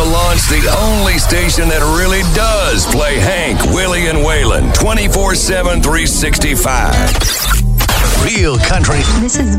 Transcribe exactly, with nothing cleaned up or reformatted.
launch the only station that really does play Hank, Willie, and Waylon twenty-four seven, three sixty-five. Real country. This is